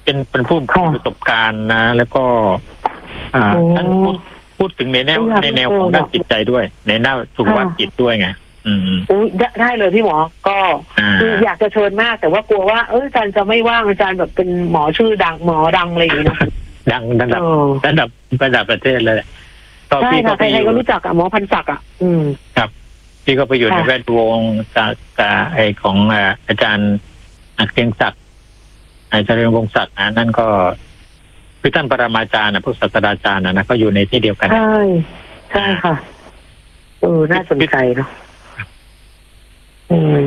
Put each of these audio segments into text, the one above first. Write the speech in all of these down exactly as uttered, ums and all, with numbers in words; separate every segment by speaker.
Speaker 1: เป็นเป็นผู้มีประสบการณ์นะ แล้วก็อ่าท่านพูดพูดถึงในแนวในแนวของด้านจิตใจด้วย ในแนวสุขภาพจิตด้วยไงอืม
Speaker 2: อุ้ยได้เลยพี่หมอก็คืออยากจะเชิญมากแต่ว่ากลัวว่าเอออาจารย์จะไม่ว่างอาจารย์แบบเป็นหมอชื่อดังหมอดังอะไรอย่างนี้นะ
Speaker 1: ดังระดับระดับระดับประเทศเลย
Speaker 2: ใช่ค่ะใครๆก็รู้จักอะหมอพันศักดิ์อะอืม
Speaker 1: ครับพี่ก็ไปอยู่ในแวดวงจากไอของอาจารย์อักเกงศักดิ์อาจารย์วงศักดิ์นั่นก็คือท่านปรมาจารย์นะผู้ศาสตราจารย์นะก็อยู่ในที่เดียวกัน
Speaker 2: ใช่ใช่ค่ะเออน่าสนใจเนาะอืม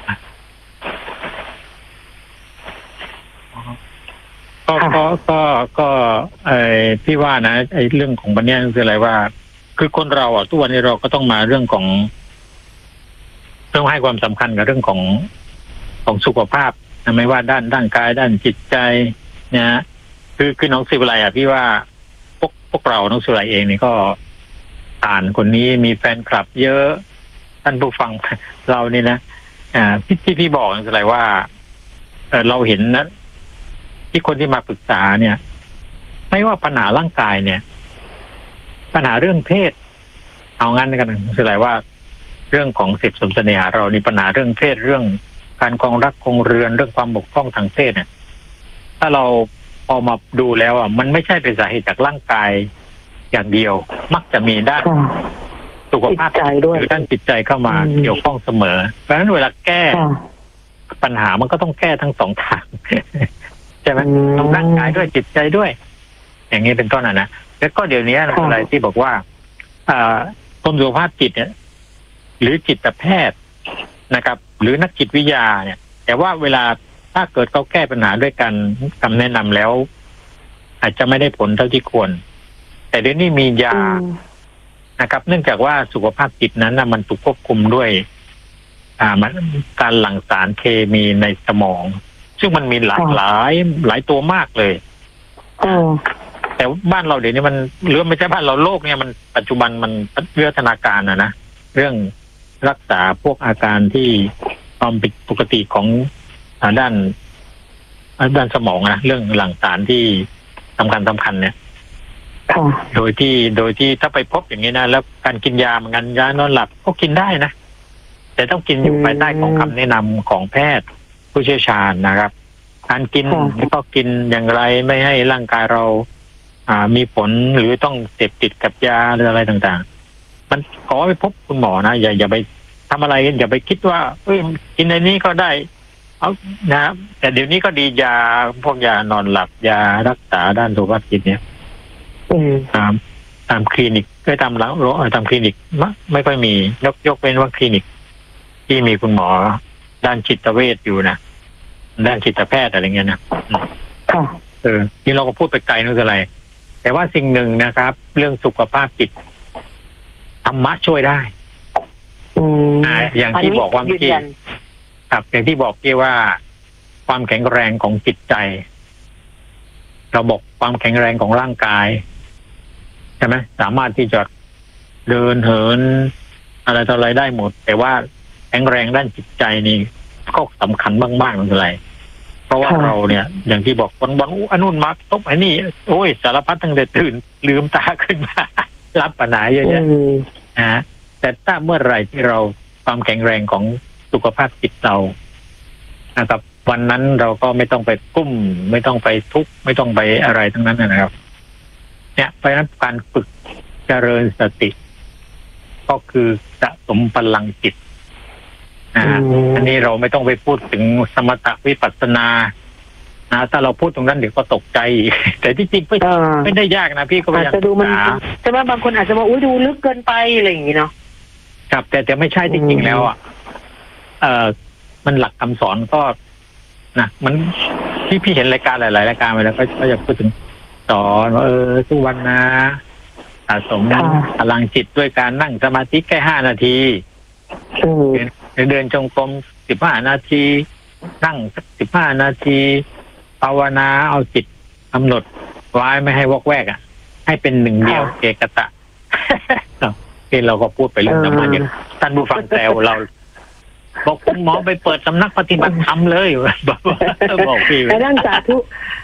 Speaker 1: ก็ก็ก็ก็ไอพี่ว่านะไอเรื่องของวันนี้คืออะไรว่าคือคนเราอ่ะทุกวันนี้เราก็ต้องมาเรื่องของต้องให้ความสำคัญกับเรื่องของของสุขภาพนะไม่ว่าด้านร่างกายด้านจิตใจนะคือคือน้องศิวไลอ่ะพี่ว่าพวกพวกเราน้องศิวไลเองนี่ก็อ่านคนนี้มีแฟนคลับเยอะท่านผู้ฟังเรานี่นะอ่าที่ที่พี่บอกน้องศิวไลว่าเออเราเห็นนะที่คนที่มาปรึกษาเนี่ยไม่ว่าปัญหาร่างกายเนี่ยปัญหาเรื่องเพศเอางั้นกันคืออะไรว่าเรื่องของสิทธิสมเสน่หาเรานี่ปัญหาเรื่องเพศเรื่องการครองรักครองเรือนเรื่องความบกพร่องทางเพศเนี่ยถ้าเราพอมาดูแล้วอ่ะมันไม่ใช่เป็นสาเหตุจากร่างกายอย่างเดียวมักจะมีด้านสุขภาพหรือด้านจิตใจเข้ามาเกี่ยวข้องเสมอเพราะฉะนั้นเวลาแก้ปัญหามันก็ต้องแก้ทั้งสองทางใช่ไหมต้องร่างกายด้วยจิตใจด้วยอย่างนี้เป็นต้นนะนะแล้วก็เดี๋ยวนี้อะไรที่บอกว่าอ่าคนสุขภาพจิตเนี่ยหรือจิตแพทย์นะครับหรือนักจิตวิทยาเนี่ยแต่ว่าเวลาถ้าเกิดเขาแก้ปัญหาด้วยกันคำแนะนำแล้วอาจจะไม่ได้ผลเท่าที่ควรแต่เดี๋ยวนี้มียานะครับเนื่องจากว่าสุขภาพจิตนั้นนะมันถูกควบคุมด้วยอ่ามันการหลั่งสารเคมีในสมองซึ่งมันมีหลากหลายหลายตัวมากเลยแต่บ้านเราเดี๋ยวนี้มันหรือไม่ใช่บ้านเราโลกเนี่ยมันปัจจุบันมันวิวัฒนาการนะนะเรื่องรักษาพวกอาการที่ความผิดปกติของด้านด้านสมองนะเรื่องหลั่งสารที่สำคัญสำคัญเนี่ยโดยที่โดยที่ถ้าไปพบอย่างนี้นะแล้วการกินยาเหมือนกันยานอนหลับก็กินได้นะแต่ต้องกินอยู่ภายใต้ของคำแนะนำของแพทย์ผู้เชี่ยวชาญนะครับการกินก็กินอย่างไรไม่ให้ร่างกายเราอ่ามีผลหรือต้องเสพติดกับยาหรืออะไรต่างๆมันขอไปพบคุณหมอนะอย่าอย่าไปทำอะไรอย่าไปคิดว่าเอ้ยกินในนี้ก็ได้เอานะแต่เดี๋ยวนี้ก็ดียาพวกยานอนหลับยารักษาด้านสุขภาพจิตเนี่ยตามตามคลินิกก็ตามหลังโรงตามคลินิกไม่ค่อยมียกยกเป็นว่าคลินิกที่มีคุณหมอด้านจิตเวชอยู่นะด้านจิตแพทย์อะไรเงี้ยนะเออที่เราก็พูดไปไกลนั่นคืออะไรแต่ว่าสิ่งหนึ่งนะครับเรื่องสุขภาพจิตธรรมะช่วยได้อ่าอย่างที่บอกว่าเมื่อกี้ครับอย่างที่บอกเมื่อกี้ว่าความแข็งแรงของจิตใจเราบอกความแข็งแรงของร่างกายใช่ไหมสามารถที่จะเดินเหินอะไรต่ออะไรได้หมดแต่ว่าแข็งแรงด้านจิตใจนี่ก็สำคัญมากๆนั่นคืออะไรเพราะว่าเราเนี่ยอย่างที่บอกวันวันอนุนมาตบไอ้นี่โอ้ยสารพัดตั้งแต่ตื่นลืมตาขึ้นมารับปัญหาเยอะแยะนะแต่ถ้าเมื่อไหร่ที่เราความแข็งแรงของสุขภาพจิตเรานะครับวันนั้นเราก็ไม่ต้องไปกุ้มไม่ต้องไปทุกข์ไม่ต้องไปอะไรทั้งนั้นนะครับเนี่ยเพราะฉะนั้นการฝึกเจริญสติก็คือสะสมพลังจิตอ่าอันนี้เราไม่ต้องไปพูดถึงสมถะวิปัสสนานะถ้าเราพูดตรงนั้นเดี๋ยวก็ตกใจแต่ที่จริงไม่ไม่ได้ยากนะพี่ก็พยายาม
Speaker 2: จะดูมันใช่ไหมบางคนอาจจะบอกอุ้ยดูลึกเกินไปอะไรอย่างนี้เนาะ
Speaker 1: ครับแต่แต่ไม่ใช่จริงๆแล้วอ่ะเออมันหลักคำสอนก็นะมันพี่พี่เห็นรายการหลายๆรายการไปแล้วก็จะพูดถึงสอนว่าเออทุกวันนะสะสมพลังจิตด้วยการนั่งสมาธิแค่ห้านาทีเดินจงกรมสิบห้านาทีนั่งสิบห้านาทีภาวนาเอาจิตกำหนดไว้ไม่ให้วอกแวกอ่ะให้เป็นหนึ่งเดียวเอกตะที่เราก็พูดไปเรื่องธรรมะเนี่ยท่านผู้ฟังแซวเราบอกคุณหมอไปเปิดสำนักปฏิบัติธรรมเลยบอกบอกพี่
Speaker 2: ไปนั่งสาธุ